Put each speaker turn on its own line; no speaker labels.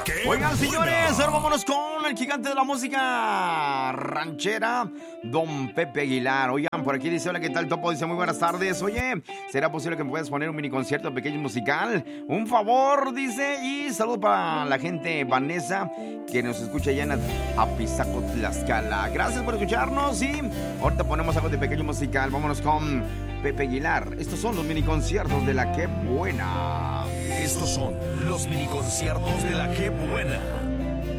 Oigan, señores, ahora vámonos con el gigante de la música ranchera, don Pepe Aguilar. Oigan, por aquí dice, hola, ¿qué tal, Topo? Dice, muy buenas tardes. Oye, ¿será posible que me puedas poner un mini concierto pequeño musical? Un favor, dice, y saludo para la gente Vanessa, que nos escucha allá en Apizaco, Tlaxcala. Gracias por escucharnos y ahorita ponemos algo de pequeño musical. Vámonos con Pepe Aguilar. Estos son los mini conciertos de La Qué Buena.
Estos son los mini conciertos de La Qué Buena.